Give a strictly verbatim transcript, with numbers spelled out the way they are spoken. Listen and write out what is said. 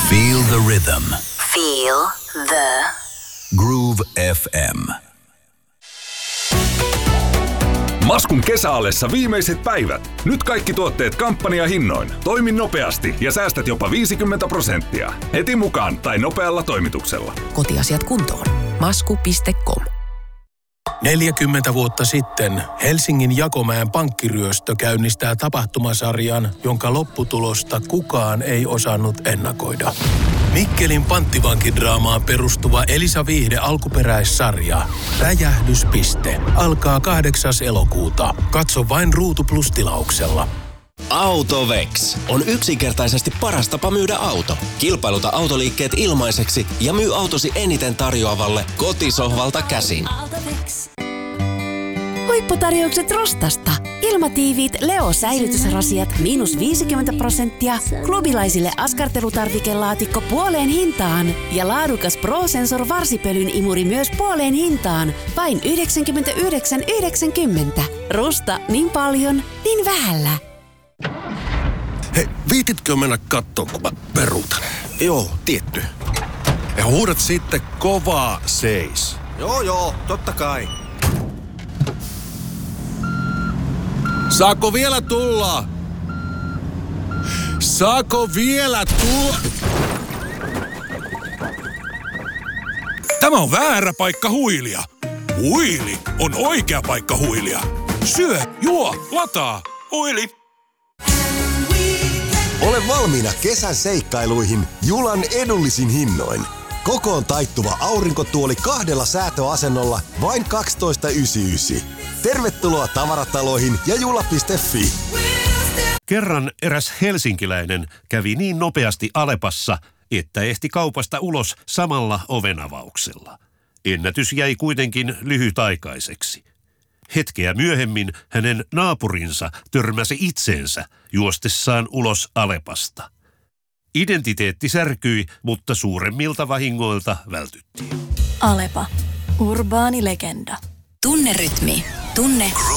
Feel the rhythm. Feel the Groove F M. Maskun kesäalessa viimeiset päivät. Nyt kaikki tuotteet kampanjahinnoin. Toimi nopeasti ja säästät jopa viisikymmentä prosenttia. Heti mukaan tai nopealla toimituksella. Kotiasiat kuntoon. masku piste com. neljäkymmentä vuotta sitten Helsingin Jakomäen pankkiryöstö käynnistää tapahtumasarjan, jonka lopputulosta kukaan ei osannut ennakoida. Mikkelin panttivankidraamaan perustuva Elisa Viihde alkuperäissarja Räjähdyspiste alkaa kahdeksas elokuuta. Katso vain Ruutu Plus -tilauksella. Autovex on yksinkertaisesti paras tapa myydä auto. Kilpailuta autoliikkeet ilmaiseksi ja myy autosi eniten tarjoavalle kotisohvalta käsin. Huipputarjoukset Rostasta. Ilmatiiviit Leo-säilytysrasiat miinus viisikymmentä prosenttia, klubilaisille askartelutarvikelaatikko puoleen hintaan ja laadukas Pro-Sensor varsipölyn imuri myös puoleen hintaan. Vain yhdeksänkymmentäyhdeksän yhdeksänkymmentä. Rusta niin paljon, niin vähällä. Hei, viititkö mennä kattoo, kun mä peruutan? Joo, tietty. Ja huudat sitten kovaa seis. Joo, joo, totta kai. Saako vielä tulla? Saako vielä tulla? Tämä on väärä paikka huilia. Huili on oikea paikka huilia. Syö, juo, lataa. Huili. Ole valmiina kesän seikkailuihin Julan edullisin hinnoin. Kokoon taittuva aurinkotuoli kahdella säätöasennolla vain kaksitoista yhdeksänkymmentäyhdeksän. Tervetuloa tavarataloihin ja jula piste fi. Kerran eräs helsinkiläinen kävi niin nopeasti Alepassa, että ehti kaupasta ulos samalla ovenavauksella. Ennätys jäi kuitenkin lyhytaikaiseksi. Hetkeä myöhemmin hänen naapurinsa törmäsi itseensä juostessaan ulos Alepasta. Identiteetti särkyi, mutta suuremmilta vahingoilta vältyttiin. Alepa. Urbaani legenda. tunnerytmi. Tunne